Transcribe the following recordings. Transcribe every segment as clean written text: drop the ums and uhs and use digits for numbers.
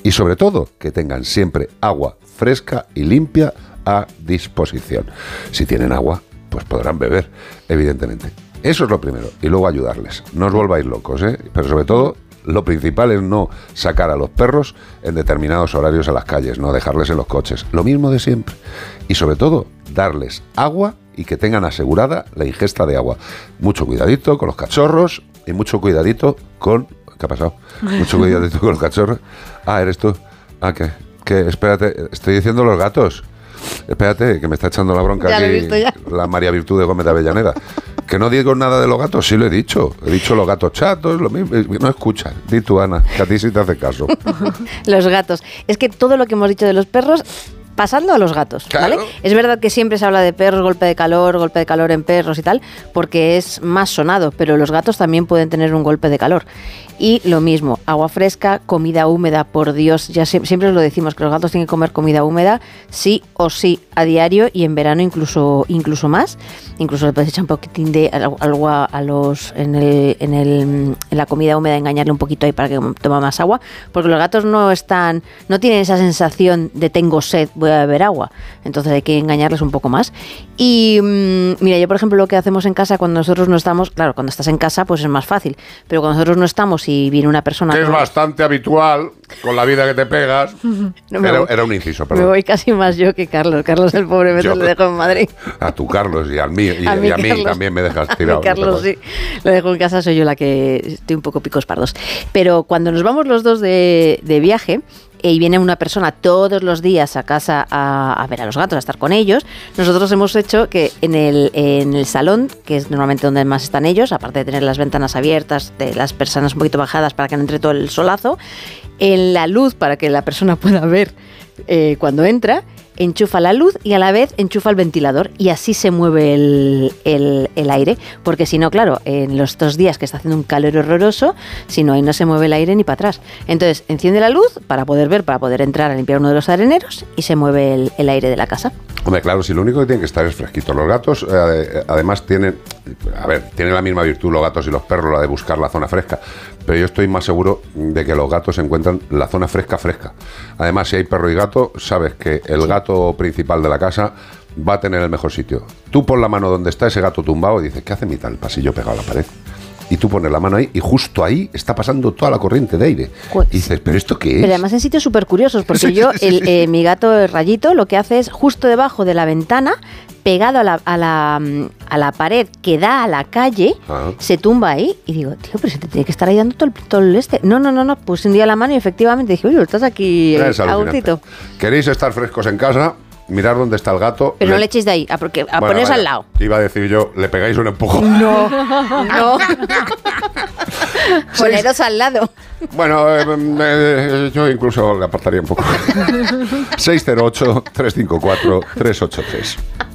Y sobre todo, que tengan siempre agua fresca y limpia a disposición. Si tienen agua, pues podrán beber, evidentemente. Eso es lo primero. Y luego ayudarles. No os volváis locos, ¿eh? Pero sobre todo, lo principal es no sacar a los perros en determinados horarios a las calles, no dejarles en los coches. Lo mismo de siempre. Y sobre todo, darles agua y que tengan asegurada la ingesta de agua. Mucho cuidadito con los cachorros y mucho cuidadito con... ¿Qué ha pasado? Mucho cuidadito con los cachorros. Ah, ¿eres tú? Ah, ¿qué? Espérate, estoy diciendo los gatos. Espérate, que me está echando la bronca aquí la María Virtud de Gómez de Avellaneda. Que no digo nada de los gatos, sí lo he dicho. He dicho los gatos chatos, lo mismo. No escuchas. Di tú, Ana, que a ti sí te hace caso. Los gatos. Es que todo lo que hemos dicho de los perros... Pasando a los gatos, ¿vale? Claro. Es verdad que siempre se habla de perros, golpe de calor en perros y tal, porque es más sonado, pero los gatos también pueden tener un golpe de calor. Y lo mismo, agua fresca, comida húmeda, por Dios, ya siempre os lo decimos, que los gatos tienen que comer comida húmeda, sí o sí, a diario, y en verano incluso más. Incluso le puedes echar un poquitín de agua a los en la comida húmeda, engañarle un poquito ahí para que tome más agua, porque los gatos no tienen esa sensación de tengo sed, voy a beber agua. Entonces hay que engañarles un poco más. Y mira, yo por ejemplo lo que hacemos en casa cuando nosotros no estamos, claro, cuando estás en casa pues es más fácil, pero cuando nosotros no estamos y viene una persona... Que es bastante habitual con la vida que te pegas. Era un inciso, perdón. Me voy casi más yo que Carlos. Carlos el pobre me lo dejo en Madrid. A tu Carlos y a mí también me dejas tirado. A Carlos sí, lo dejo en casa, soy yo la que estoy un poco picos pardos. Pero cuando nos vamos los dos de viaje... y viene una persona todos los días a casa a ver a los gatos, a estar con ellos, nosotros hemos hecho que en el salón, que es normalmente donde más están ellos, aparte de tener las ventanas abiertas, de las persianas un poquito bajadas para que no entre todo el solazo, en la luz para que la persona pueda ver cuando entra, enchufa la luz y a la vez enchufa el ventilador y así se mueve el aire, porque si no, claro, en los 2 días que está haciendo un calor horroroso, si no, ahí no se mueve el aire ni para atrás. Entonces enciende la luz para poder ver, para poder entrar a limpiar uno de los areneros y se mueve el aire de la casa. Hombre, claro, si lo único que tienen que estar es fresquito. Los gatos, además, tienen la misma virtud los gatos y los perros, la de buscar la zona fresca. Pero yo estoy más seguro de que los gatos encuentran la zona fresca. Además, si hay perro y gato, sabes que el gato principal de la casa va a tener el mejor sitio. Tú pon la mano donde está ese gato tumbado y dices, ¿qué hace mitad el pasillo pegado a la pared? Y tú pones la mano ahí y justo ahí está pasando toda la corriente de aire. Pues, y dices, ¿pero esto qué es? Pero además en sitios súper curiosos, porque mi gato el Rayito lo que hace es justo debajo de la ventana, pegado a la pared que da a la calle, se tumba ahí y digo, tío, pero se te tiene que estar ahí dando todo el este. No, puse un día la mano y efectivamente dije, oye, estás aquí a gustito. ¿Queréis estar frescos en casa? Mirar dónde está el gato. Pero no le echéis de ahí, poneros al lado. Iba a decir yo, le pegáis un empujón. No. Poneros al lado. Bueno, yo incluso le apartaría un poco. 608-354-383.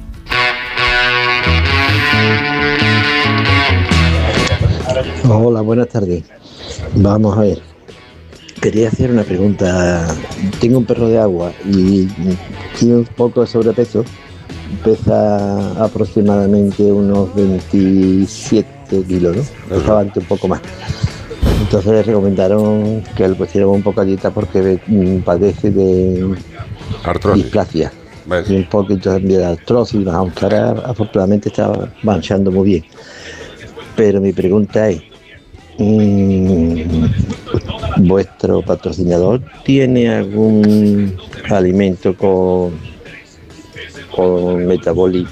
Hola, buenas tardes. Vamos a ver. Quería hacer una pregunta. Tengo un perro de agua y tiene un poco de sobrepeso. Pesa aproximadamente unos 27 kilos, ¿no? Pesaba antes un poco más. Entonces le recomendaron que le pusiéramos un poco de dieta porque padece de artrosis, displasia. Y un poquito también de artrosis, aunque ahora afortunadamente está avanzando muy bien. Pero mi pregunta es, ¿vuestro patrocinador tiene algún alimento con metabolic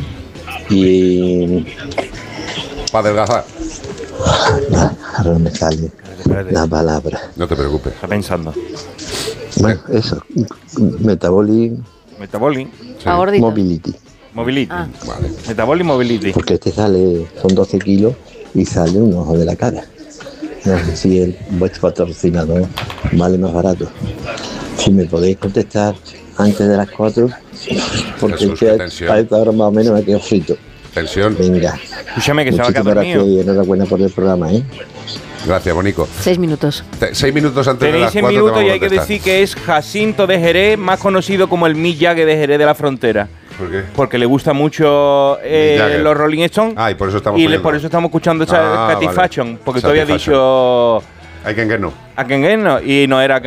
y para adelgazar? Ahora no me sale la palabra. No te preocupes. Está pensando. Bueno, eso. Metabolic. Sí. Mobility. Vale. Metabolic Mobility. Porque son 12 kilos y sale un ojo de la cara. No sé si vuestro patrocinador vale más barato. Si me podéis contestar antes de las 4, porque Jesús, a esta hora más o menos me quedo frito. Tensión. Venga. Escúchame que se va a quedar dormido. Y enhorabuena por el programa, ¿eh? Gracias, Bonico. 6 minutos. 6 minutos antes de las 4. Tenéis 6 minutos y hay que decir que es Jacinto de Jerez, más conocido como el Mick Jagger de Jerez de la Frontera. ¿Por qué? Porque le gusta mucho los Rolling Stones. Y por eso estamos por eso estamos escuchando esa Satisfaction. Porque tú habías dicho... I Can Get No. I Can Get No. Y no era